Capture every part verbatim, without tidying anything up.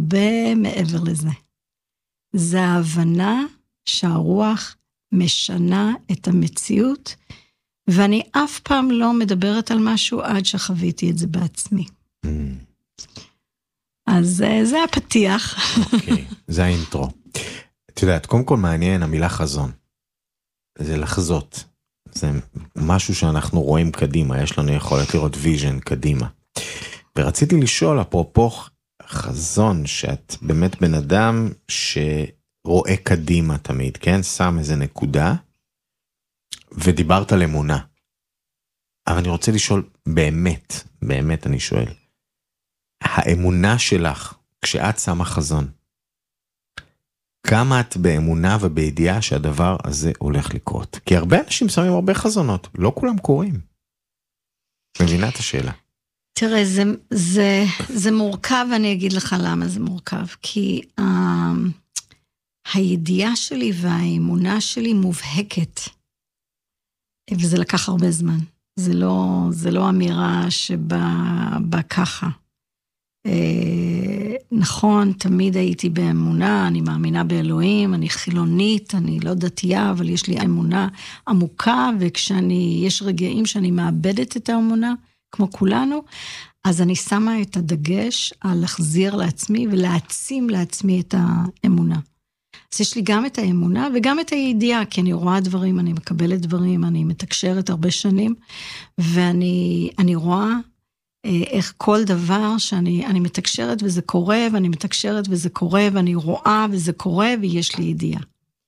הרבה מעבר לזה. זה ההבנה שהרוח משנה את המציאות, ואני אף פעם לא מדברת על משהו עד שחוויתי את זה בעצמי. Mm. אז זה הפתיח. אוקיי, זה האינטרו. את יודעת, קודם כל מעניין, המילה חזון. זה לחזות. זה משהו שאנחנו רואים קדימה, יש לנו יכולת לראות ויז'ן קדימה. ורציתי לשאול, אפרופו חזון, שאת באמת בן אדם שרואה קדימה תמיד, כן? שם איזה נקודה, ודיברת על אמונה. אבל אני רוצה לשאול, באמת, באמת אני שואל, האמונה שלך, כשאת שמה חזון, כמה את באמונה ובידיעה שהדבר הזה הולך לקרות? כי הרבה אנשים שמים הרבה חזונות, לא כולם קוראים. מבינה את השאלה? תראה, זה, זה, זה מורכב, ואני אגיד לך למה זה מורכב. כי uh, הידיעה שלי והאמונה שלי מובהקת, וזה לקח הרבה זמן. זה לא, זה לא אמירה שבא ככה. נכון, תמיד הייתי באמונה, אני מאמינה באלוהים, אני חילונית, אני לא דתייה, אבל יש לי אמונה עמוקה, וכשאני, יש רגעים שאני מאבדת את האמונה, כמו כולנו, אז אני שמה את הדגש על להחזיר לעצמי, ולהעצים לעצמי את האמונה. אז יש לי גם את האמונה, וגם את הידיעה, כי אני רואה דברים, אני מקבלת דברים, אני מתקשרת הרבה שנים, ואני אני רואה, איך כל דבר שאני אני מתקשרת וזה קורה, ואני מתקשרת וזה קורה, ואני רואה וזה קורה, ויש לי ידיעה.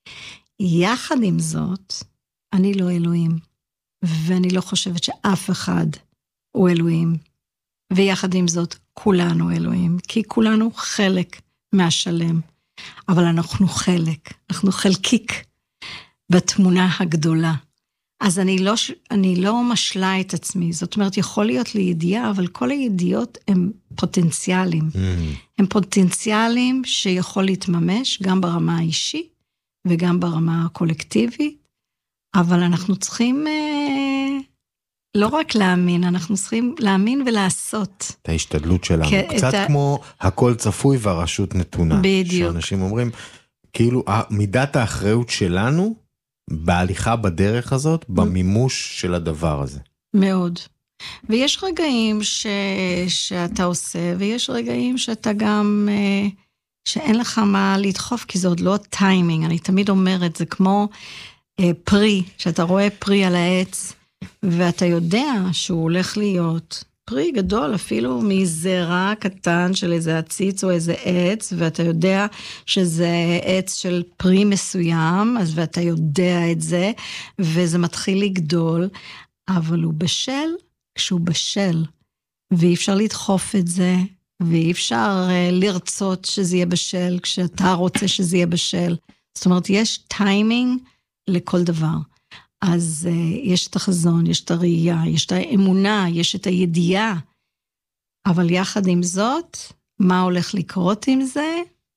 יחד עם זאת, אני לא אלוהים, ואני לא חושבת שאף אחד הוא אלוהים, ויחד עם זאת, כולנו אלוהים, כי כולנו חלק מהשלם, אבל אנחנו חלק, אנחנו חלקיק בתמונה הגדולה. אז אני לא, אני לא משלה את עצמי, זאת אומרת, יכול להיות לי ידיעה, אבל כל הידיעות הם פוטנציאלים. Mm. הם פוטנציאלים שיכול להתממש גם ברמה האישית, וגם ברמה הקולקטיבית, אבל אנחנו צריכים אה, לא רק להאמין, אנחנו צריכים להאמין ולעשות. את ההשתדלות שלנו, קצת ה... כמו הכל צפוי והרשות נתונה. בדיוק. שאנשים אומרים, כאילו, מידת האחריות שלנו, בהליכה בדרך הזאת, במימוש של הדבר הזה. מאוד. ויש רגעים ש... שאתה עושה, ויש רגעים שאתה גם, שאין לך מה לדחוף, כי זה עוד לא טיימינג, אני תמיד אומרת, זה כמו פרי, שאתה רואה פרי על העץ, ואתה יודע שהוא הולך להיות פרי גדול, אפילו מזרע קטן של איזה עציץ או איזה עץ, ואתה יודע שזה עץ של פרי מסוים, אז ואתה יודע את זה, וזה מתחיל לגדול, אבל הוא בשל כשהוא בשל, ואי אפשר לדחוף את זה, ואי אפשר לרצות שזה יהיה בשל, כשאתה רוצה שזה יהיה בשל. זאת אומרת, יש טיימינג לכל דבר. אז uh, יש את החזון, יש את הראייה, יש את האמונה, יש את הידיעה, אבל יחד עם זאת, מה הולך לקרות עם זה?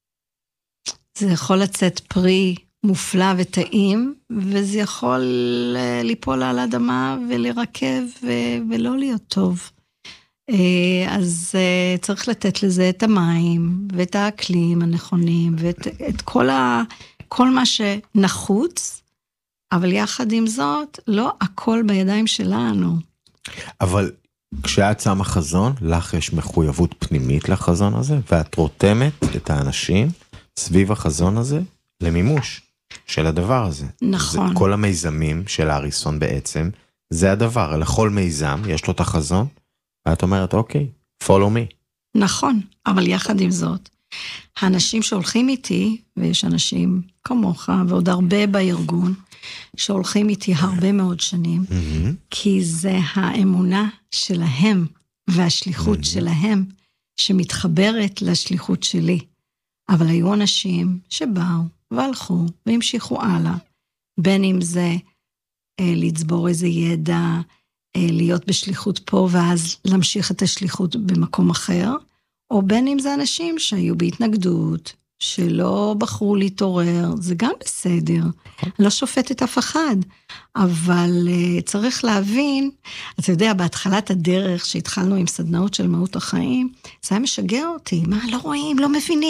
זה יכול לצאת פרי מופלא וטעים, וזה יכול uh, ליפול על האדמה ולרקב ו- ולא להיות טוב. Uh, אז uh, צריך לתת לזה את המים, ואת האקלים הנכונים, ואת את כל, ה- כל מה שנחוץ, אבל יחד עם זאת, לא הכל בידיים שלנו. אבל כשאת שמה חזון, לך יש מחויבות פנימית לחזון הזה, ואת רותמת את האנשים סביב החזון הזה למימוש של הדבר הזה. נכון. זה, כל המיזמים של האריסון בעצם, זה הדבר. לכל מיזם יש לו את החזון, ואת אומרת, אוקיי, follow me. נכון, אבל יחד עם זאת, האנשים שהולכים איתי, ויש אנשים כמוך, ועוד הרבה בארגון, שהולכים איתי הרבה מאוד שנים, mm-hmm. כי זה האמונה שלהם, והשליחות mm-hmm. שלהם, שמתחברת לשליחות שלי. אבל היו אנשים שבאו, והלכו, והמשיכו הלאה, בין אם זה אה, לצבור איזה ידע, אה, להיות בשליחות פה, ואז להמשיך את השליחות במקום אחר, או בין אם זה אנשים שהיו בהתנגדות, שלא בחרו להתעורר, זה גם בסדר. אני לא שופטת אף אחד, אבל uh, צריך להבין, אתה יודע, בהתחלת הדרך שהתחלנו עם סדנאות של מהות החיים, זה היה משגע אותי, מה, לא רואים, לא מבינים.